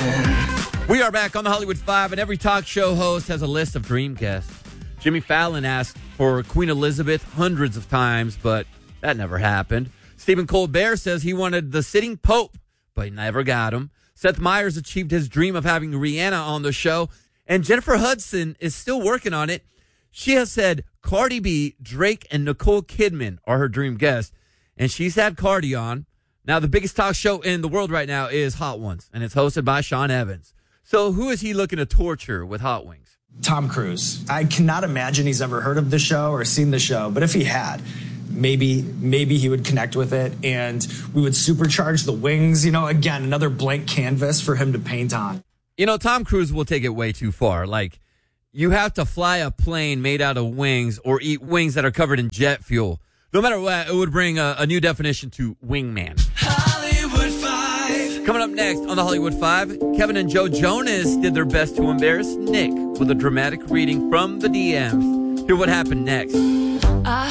We are back on the Hollywood Five, and every talk show host has a list of dream guests. Jimmy Fallon asked for Queen Elizabeth hundreds of times, but that never happened. Stephen Colbert says he wanted the sitting Pope, but he never got him. Seth Meyers achieved his dream of having Rihanna on the show, and Jennifer Hudson is still working on it. She has said Cardi B, Drake, and Nicole Kidman are her dream guests, and she's had Cardi on. Now, the biggest talk show in the world right now is Hot Ones, and it's hosted by Sean Evans. So who is he looking to torture with Hot Wings? Tom Cruise. I cannot imagine he's ever heard of the show or seen the show, but if he had, maybe he would connect with it, and we would supercharge the wings. Again, another blank canvas for him to paint on. Tom Cruise will take it way too far. Like, you have to fly a plane made out of wings or eat wings that are covered in jet fuel. No matter what, it would bring a new definition to wingman. Hollywood Five. Coming up next on the Hollywood Five, Kevin and Joe Jonas did their best to embarrass Nick with a dramatic reading from the DMs. Hear what happened next. I